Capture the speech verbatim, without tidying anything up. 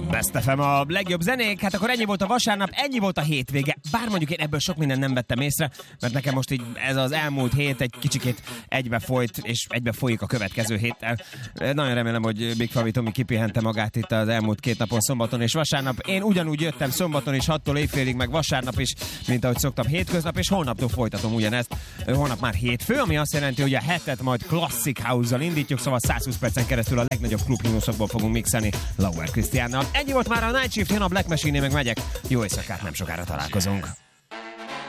Best ef em a legjobb zenék, hát akkor ennyi volt a vasárnap, ennyi volt a hétvége. Bár mondjuk én ebből sok mindent nem vettem észre, mert nekem most így ez az elmúlt hét egy kicsikét egybe folyt, és egybe folyik a következő héttel. Nagyon remélem, hogy Big Favi Tomi kipihente magát itt az elmúlt két napon, szombaton és vasárnap. Én ugyanúgy jöttem szombaton is hattól éjfélig, meg vasárnap is, mint ahogy szoktam hétköznap, és holnaptól folytatom ugyanezt. Holnap már hétfő, ami azt jelenti, hogy a hetet majd Classic House-zal indítjuk, szóval százhúsz percen keresztül a legnagyobb klubhimnuszokból fogunk mixelni Lauer Krisztiánnal. Ennyi volt már a Night Shift, jön a Black Machine-nél meg megyek. Jó éjszakát, nem sokára találkozunk.